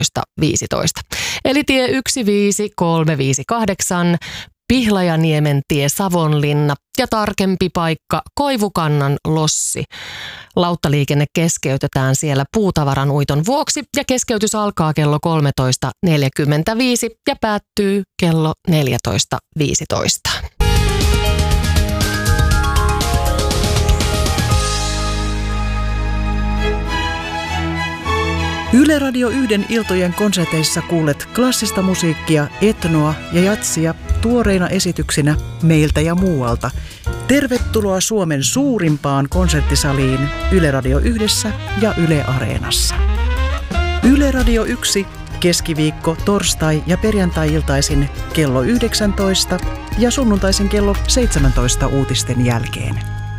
13.15. Eli tie 15358, Pihlajaniemen tie Savonlinna ja tarkempi paikka Koivukannan lossi. Lauttaliikenne keskeytetään siellä puutavaran uiton vuoksi ja keskeytys alkaa kello 13.45 ja päättyy kello 14.15. Yle Radio 1 iltojen konserteissa kuulet klassista musiikkia, etnoa ja jatsia tuoreina esityksinä meiltä ja muualta. Tervetuloa Suomen suurimpaan konserttisaliin Yle Radio 1 ja Yle Areenassa. Yle Radio 1 keskiviikko, torstai ja perjantai-iltaisin kello 19 ja sunnuntaisin kello 17 uutisten jälkeen.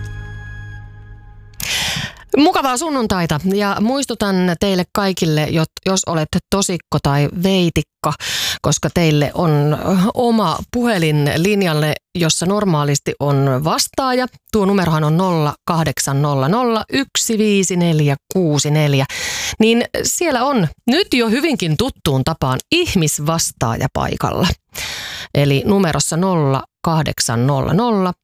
Mukavaa sunnuntaita ja muistutan teille kaikille, jos olette tosikko tai veitikka, koska teille on oma puhelin linjalle, jossa normaalisti on vastaaja. Tuo numerohan on 0800 15464. Niin siellä on nyt jo hyvinkin tuttuun tapaan ihmisvastaaja paikalla. Eli numerossa 0800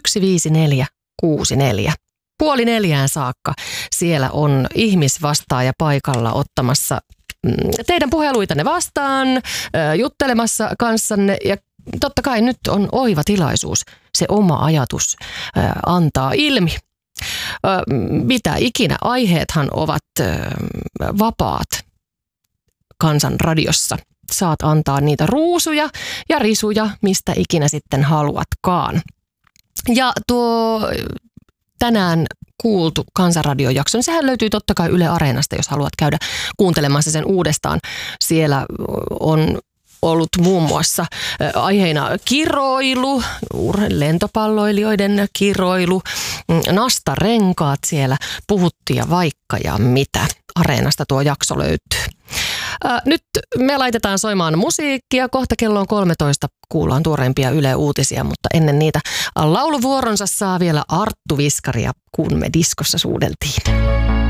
15464. 3:30 saakka siellä on ihmisvastaaja paikalla ottamassa teidän puheluitanne vastaan, juttelemassa kanssanne ja totta kai nyt on oiva tilaisuus se oma ajatus antaa ilmi. Mitä ikinä aiheethan ovat vapaat Kansanradiossa. Saat antaa niitä ruusuja ja risuja, mistä ikinä sitten haluatkaan. Ja tuo tänään kuultu Kansanradiojakso, niin sehän löytyy totta kai Yle Areenasta, jos haluat käydä kuuntelemassa sen uudestaan. Siellä on ollut muun muassa aiheina kiroilu, lentopalloilijoiden kiroilu, nastarenkaat siellä puhuttiin ja vaikka ja mitä. Areenasta tuo jakso löytyy. Nyt me laitetaan soimaan musiikkia. Kohta kello on 13. Kuullaan tuoreimpia Yle-uutisia, mutta ennen niitä lauluvuoronsa saa vielä Arttu Viskaria, kun me diskossa suudeltiin.